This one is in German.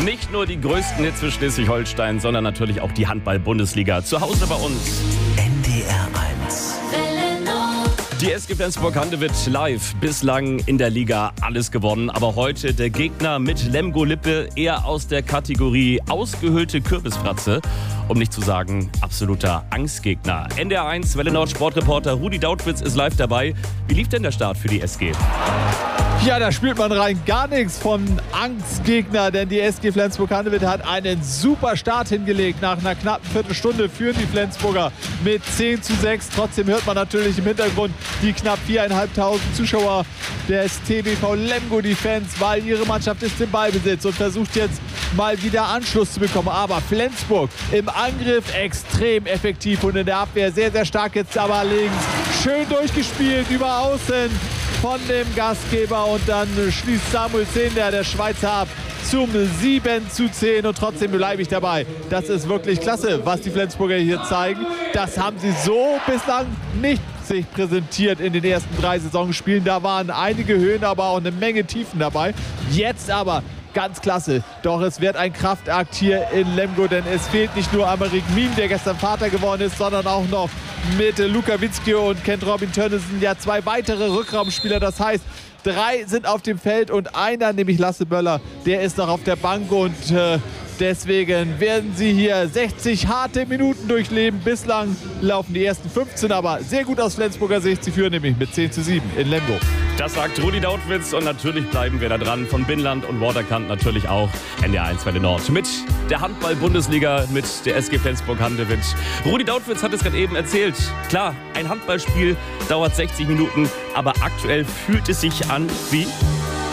Nicht nur die größten Hits für Schleswig-Holstein, sondern natürlich auch die Handball-Bundesliga. Zu Hause bei uns. NDR 1. Die SG Flensburg-Handewitt live. Bislang in der Liga alles gewonnen. Aber heute der Gegner mit Lemgo Lippe, eher aus der Kategorie ausgehöhlte Kürbisfratze. Um nicht zu sagen, absoluter Angstgegner. NDR 1 Welle Nord Sportreporter Rudi Dautwitz ist live dabei. Wie lief denn der Start für die SG? Ja, da spürt man rein gar nichts von Angstgegner, denn die SG Flensburg-Handewitt hat einen super Start hingelegt. Nach einer knappen Viertelstunde führen die Flensburger mit 10:6. Trotzdem hört man natürlich im Hintergrund die knapp 4.500 Zuschauer des TBV Lemgo, die Fans, weil ihre Mannschaft ist im Ballbesitz und versucht jetzt mal wieder Anschluss zu bekommen. Aber Flensburg im Angriff extrem effektiv und in der Abwehr sehr, sehr stark jetzt aber links. Schön durchgespielt über außen von dem Gastgeber und dann schließt Samuel Zehnder, der Schweizer, ab zum 7:10 und trotzdem bleibe ich dabei. Das ist wirklich klasse, was die Flensburger hier zeigen. Das haben sie so bislang nicht sich präsentiert in den ersten 3 Saisonspielen. Da waren einige Höhen, aber auch eine Menge Tiefen dabei. Jetzt aber ganz klasse. Doch es wird ein Kraftakt hier in Lemgo, denn es fehlt nicht nur Amerik Miem, der gestern Vater geworden ist, sondern auch noch mit Luka Witzke und Kent Robin Tönnissen ja 2 weitere Rückraumspieler. Das heißt, 3 sind auf dem Feld und einer, nämlich Lasse Böller, der ist noch auf der Bank und deswegen werden sie hier 60 harte Minuten durchleben. Bislang laufen die ersten 15, aber sehr gut aus Flensburger Sicht. Sie führen nämlich mit 10:7 in Lemgo. Das sagt Rudi Dautwitz und natürlich bleiben wir da dran. Von Binnland und Waterkant natürlich auch NDR 1 Welle Nord. Mit der Handball-Bundesliga, mit der SG Flensburg-Handewitt. Rudi Dautwitz hat es gerade eben erzählt. Klar, ein Handballspiel dauert 60 Minuten, aber aktuell fühlt es sich an wie